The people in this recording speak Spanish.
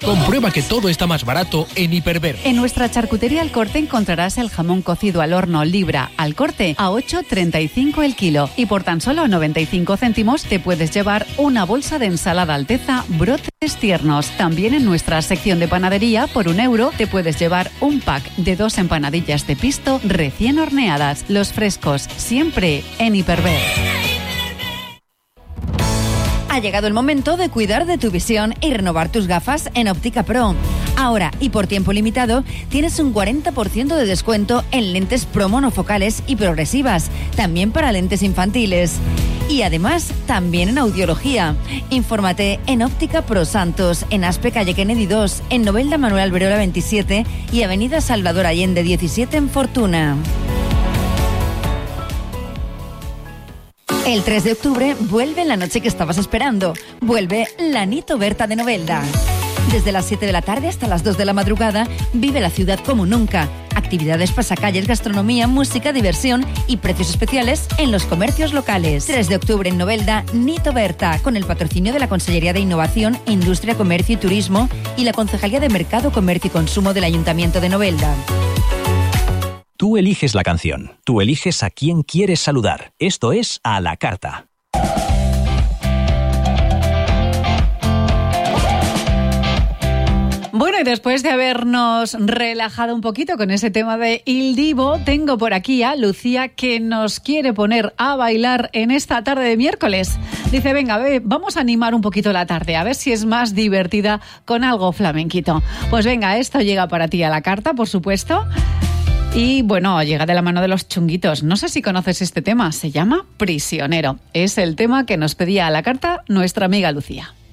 Comprueba que todo está más barato en Hiperver. En nuestra charcutería Al Corte encontrarás el jamón cocido al horno libra al corte a 8,35 el kilo. Y por tan solo 95 céntimos te puedes llevar una bolsa de ensalada Alteza brotes tiernos. También en nuestra sección de panadería, por €1, te puedes llevar un pack de 2 empanadillas de pisto recién horneadas. Los frescos, siempre en Hiperver. Ha llegado el momento de cuidar de tu visión y renovar tus gafas en Óptica Pro. Ahora y por tiempo limitado tienes un 40% de descuento en lentes pro monofocales y progresivas, también para lentes infantiles. Y además, también en audiología. Infórmate en Óptica Pro Santos, en Aspe Calle Kennedy 2, en Novelda Manuel Alberola 27 y Avenida Salvador Allende 17 en Fortuna. El 3 de octubre vuelve la noche que estabas esperando. Vuelve la Nito Berta de Novelda. Desde las 7 de la tarde hasta las 2 de la madrugada, vive la ciudad como nunca. Actividades, pasacalles, gastronomía, música, diversión y precios especiales en los comercios locales. 3 de octubre en Novelda, Nito Berta, con el patrocinio de la Consellería de Innovación, Industria, Comercio y Turismo y la Concejalía de Mercado, Comercio y Consumo del Ayuntamiento de Novelda. Tú eliges la canción, tú eliges a quién quieres saludar. Esto es A la Carta. Bueno, y después de habernos relajado un poquito con ese tema de Il Divo, tengo por aquí a Lucía que nos quiere poner a bailar en esta tarde de miércoles. Dice, venga, vamos a animar un poquito la tarde, a ver si es más divertida con algo flamenquito. Pues venga, esto llega para ti a la carta, por supuesto. Y bueno, llega de la mano de Los Chunguitos. No sé si conoces este tema, se llama Prisionero. Es el tema que nos pedía a la carta nuestra amiga Lucía.